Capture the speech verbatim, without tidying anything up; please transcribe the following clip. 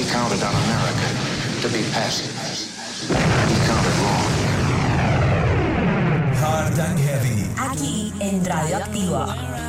He counted on America to be passive. He counted wrong. Hard and Heavy. Aquí en Radio Activa.